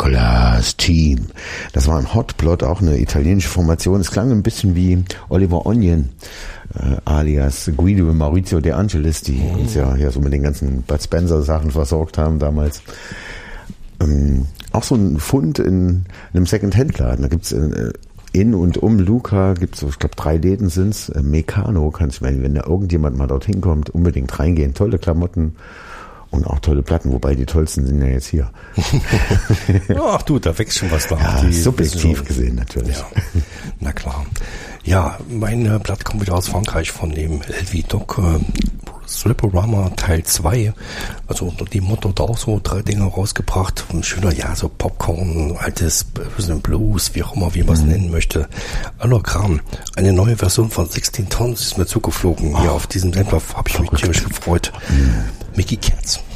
Nicolas Team. Das war im Hotplot, auch eine italienische Formation. Es klang ein bisschen wie Oliver Onion, alias Guido und Maurizio De Angelis, die uns ja so mit den ganzen Bud Spencer Sachen versorgt haben damals. Auch so ein Fund in einem Second-Hand-Laden. Da gibt's in und um Lucca gibt's so, ich glaube 3 Läden sind's. Meccano, kannst du wenn da irgendjemand mal dorthin kommt, unbedingt reingehen. Tolle Klamotten und auch tolle Platten, wobei die tollsten sind ja jetzt hier. Ach du, da wächst schon was da. Ja, subjektiv gesehen natürlich. Ja, na klar. Ja, mein Blatt kommt wieder aus Frankreich von dem LV Doc Sliporama Teil 2. Also unter dem Motto da auch so 3 Dinge rausgebracht. Ein schöner, so Popcorn, altes Blues, wie auch immer, wie man es nennen möchte. Aller Kram. Eine neue Version von 16 Tons ist mir zugeflogen. Hier auf diesem Sender habe ich mich tierisch gefreut. Mickey Katz.